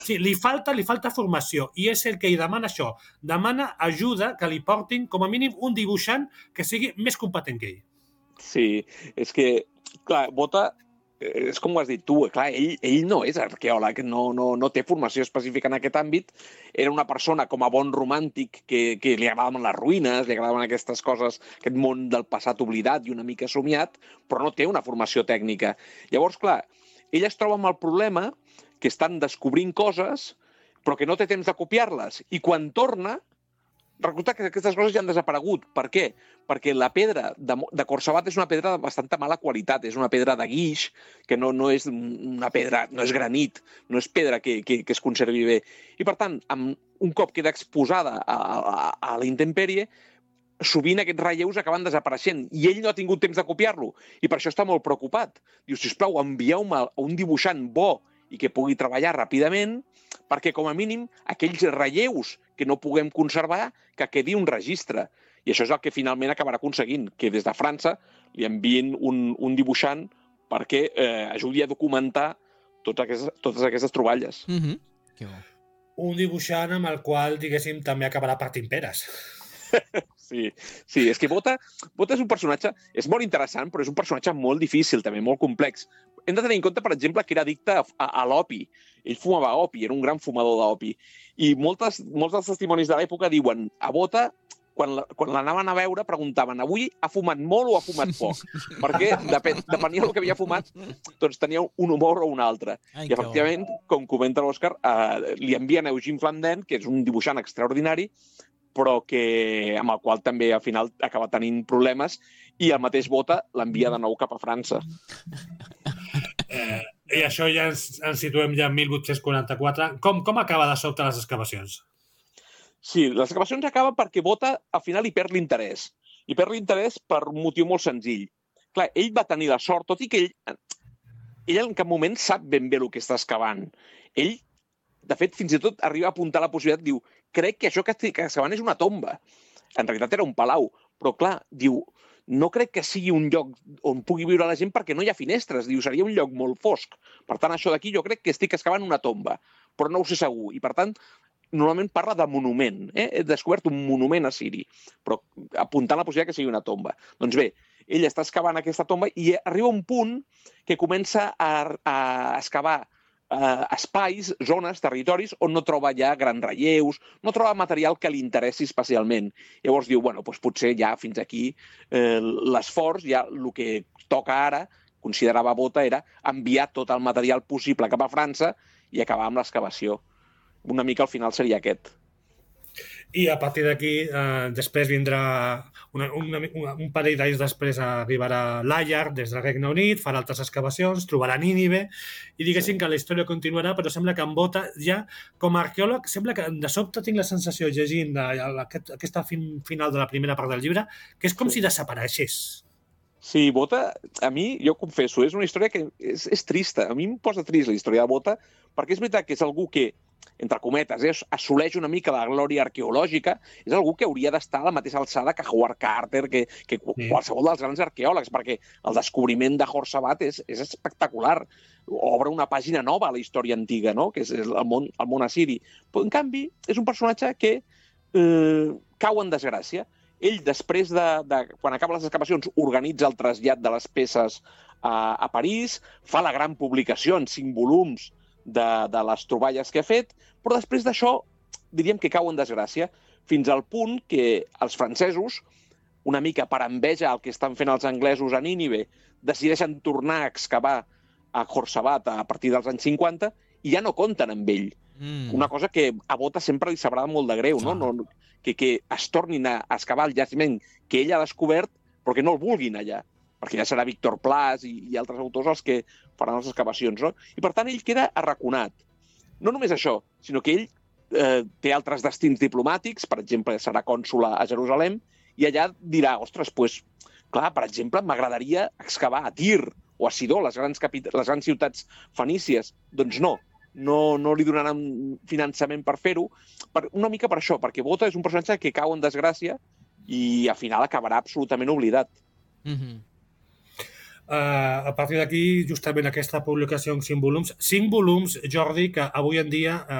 Sí, li falta formació i és el que li demana això. Demana ajuda que li portin com a mínim un dibuixant que sigui més competent que ell. Sí, és que, clar, Bota, és com ho has dit tu, clar, ell no és arqueòleg, no té formació específica en aquest àmbit, era una persona com a bon romàntic que li agradaven les ruïnes, li agradaven aquestes coses, aquest món del passat oblidat i una mica somiat, però no té una formació tècnica. Llavors, clar, ell es troba amb el problema que estan descobrint coses, però que no té temps de copiar-les, i quan torna, resulta que aquestes coses ja han desaparegut. Per què? Perquè la pedra de Corsabat és una pedra de bastanta mala qualitat, és una pedra de guix, que no és una pedra, no és granit, no és pedra que es conservi bé. I, per tant, un cop queda exposada a la intempèrie, sovint aquests relleus acaben desapareixent i ell no ha tingut temps de copiar-lo i per això està molt preocupat. Diu, sisplau, envieu-me un dibuixant bo i que pugui treballar ràpidament perquè, com a mínim, aquells relleus que no puguem conservar, que quedi un registre. I això és el que finalment acabarà aconseguint, que des de França li enviïn un dibuixant perquè ajudi a documentar totes aquestes troballes. Que bo. Un dibuixant amb el qual, diguéssim, també acabarà partint peres. Sí, és que Bota és un personatge, és molt interessant, però és un personatge molt difícil, també, molt complex. Hem de tenir en compte, per exemple, que era addicte a l'opi. Ell fumava opi, era un gran fumador d'opi. I molts dels testimonis de l'època diuen a Bota, quan l'anaven a veure, preguntaven avui ha fumat molt o ha fumat poc? Perquè depenia del que havia fumat, doncs tenia un humor o un altre. I efectivament, com comenta l'Òscar, li envien a Eugene Flandin, que és un dibuixant extraordinari, però amb el qual també al final acaba tenint problemes i el mateix Bota l'envia de nou cap a França. I això ja ens situem ja en 1844. Com acaba de sobte les excavacions? Sí, les excavacions acaben perquè Bota al final hi perd l'interès. I perd l'interès per un motiu molt senzill. Clar, ell va tenir la sort, tot i que ell en cap moment sap ben bé el que està excavant. Ell, de fet, fins i tot arriba a apuntar la possibilitat, diu, crec que això que estic excavant és una tomba. En realitat era un palau, però clar, diu, no crec que sigui un lloc on pugui viure la gent perquè no hi ha finestres, diu, seria un lloc molt fosc. Per tant, això d'aquí jo crec que estic excavant una tomba, però no ho sé segur. I per tant, normalment parla de monument. He descobert un monument assiri, però apuntant la possibilitat que sigui una tomba. Doncs bé, ell està excavant aquesta tomba i arriba un punt que comença a excavar espais, zones, territoris on no troba ja grans relleus, no troba material que li interessi especialment. Llavors diu, bueno, doncs potser ja fins aquí l'esforç, ja el que toca ara, considerava Bota, era enviar tot el material possible cap a França i acabar amb l'excavació. Una mica al final seria aquest. I a partir d'aquí, després vindrà un parell d'anys després arribarà Layard des del Regne Unit, farà altres excavacions, trobarà Nínive i diguéssim que la història continuarà, però sembla que en Bota ja, com a arqueòleg, sembla que de sobte tinc la sensació, llegint aquesta final de la primera part del llibre, que és com si desapareixés. Sí, Bota, a mi, jo confesso, és una història que és trista. A mi em posa trist la història de Bota, perquè és veritat que és algú que, entre cometes, assoleix una mica la glòria arqueològica, és algú que hauria d'estar a la mateixa alçada que Howard Carter, que qualsevol dels grans arqueòlegs, perquè el descobriment de Horsabat és espectacular. Obre una pàgina nova a la història antiga, no? Que és el món assiri. Però, en canvi, és un personatge que cau en desgràcia. Ell, després quan acaba les excavacions, organitza el trasllat de les peces a París, fa la gran publicació en 5 volums de les troballes que ha fet, però després d'això diríem que cau en desgràcia, fins al punt que els francesos, una mica per enveja el que estan fent els anglesos a Nínive, decideixen tornar a excavar a Horsabat a partir dels anys 50 i ja no compten amb ell. Una cosa que a Bota sempre li sabrà molt de greu, no? Que es tornin a excavar el jaciment que ell ha descobert, però que no el vulguin allà, perquè ja serà Víctor Plas i altres autors els que faran les excavacions, no? I, per tant, ell queda arraconat. No només això, sinó que ell té altres destins diplomàtics, per exemple, serà cònsol a Jerusalem, i allà dirà, ostres, doncs, clar, per exemple, m'agradaria excavar a Tir o a Sidó, les grans ciutats fenícies. Doncs no li donaran finançament per fer-ho, una mica per això, perquè Bota és un personatge que cau en desgràcia i al final acabarà absolutament oblidat. a partir d'aquí, justament aquesta publicació en 5 volums. 5 volums, Jordi, que avui en dia